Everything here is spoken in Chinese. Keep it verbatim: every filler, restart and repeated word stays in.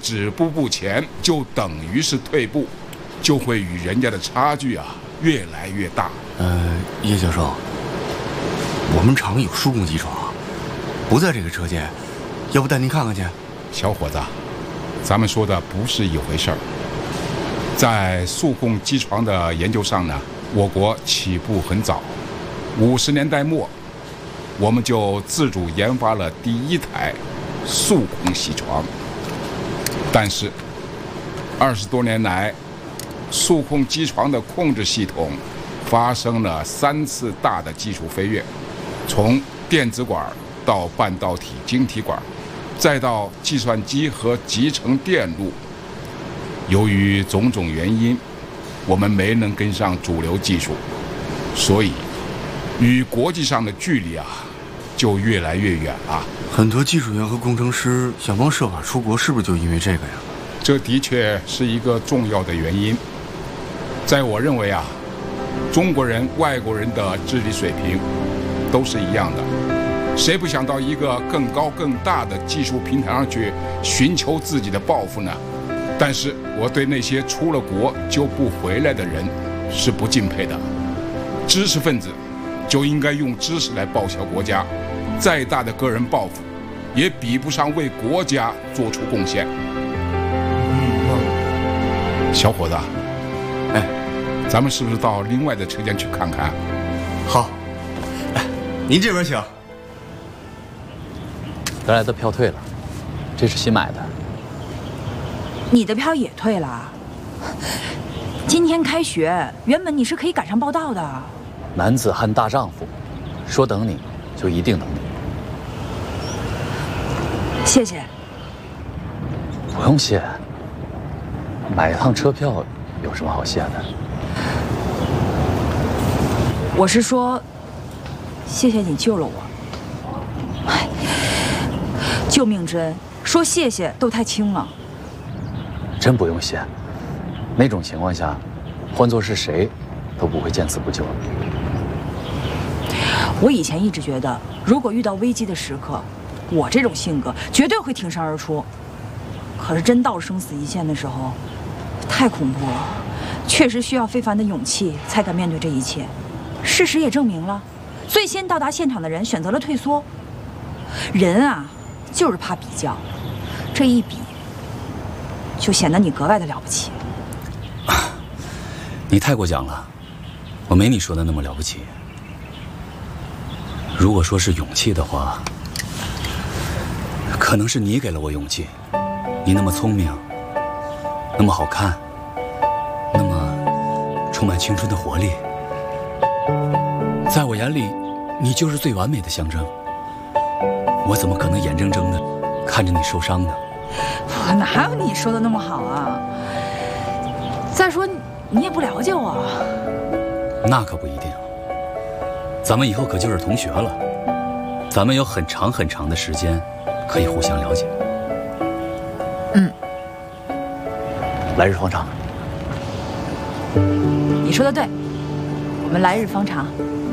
止步不前，就等于是退步，就会与人家的差距啊越来越大。 呃，叶教授，我们厂有数控机床，不在这个车间，要不带您看看去？ 小伙子，咱们说的不是一回事儿。在数控机床的研究上呢，我国起步很早，五十年代末，我们就自主研发了第一台数控铣床。但是，二十多年来，数控机床的控制系统发生了三次大的技术飞跃，从电子管到半导体晶体管，再到计算机和集成电路。由于种种原因，我们没能跟上主流技术，所以与国际上的距离啊就越来越远了。 很多技术员和工程师想方设法出国，是不是就因为这个呀？ 这的确是一个重要的原因。在我认为啊，中国人、外国人的智力水平都是一样的，谁不想到一个更高更大的技术平台上去寻求自己的抱负呢？但是我对那些出了国就不回来的人是不敬佩的。知识分子就应该用知识来报效国家，再大的个人抱负也比不上为国家做出贡献。小伙子，哎，咱们是不是到另外的车间去看看？ 好，哎，您这边请。 原来的票退了，这是新买的。 你的票也退了？今天开学，原本你是可以赶上报到的。 男子汉大丈夫，说等你就一定等你。 谢谢。 不用谢，买一趟车票有什么好谢的？ 我是说，谢谢你救了我。哎，救命之恩，说谢谢都太轻了。 真不用谢，那种情况下，换作是谁，都不会见死不救。 我以前一直觉得，如果遇到危机的时刻，我这种性格绝对会挺身而出。可是真到了生死一线的时候，太恐怖了，确实需要非凡的勇气才敢面对这一切。事实也证明了，最先到达现场的人选择了退缩。人啊，就是怕比较，这一比，就显得你格外的了不起。 你太过奖了，我没你说的那么了不起。如果说是勇气的话，可能是你给了我勇气。你那么聪明，那么好看，那么充满青春的活力，在我眼里，你就是最完美的象征。我怎么可能眼睁睁的看着你受伤呢？ 我哪有你说的那么好啊？再说你也不了解我。 那可不一定。咱们以后可就是同学了，咱们有很长很长的时间可以互相了解。 嗯。 来日方长。 你说的对，我们来日方长。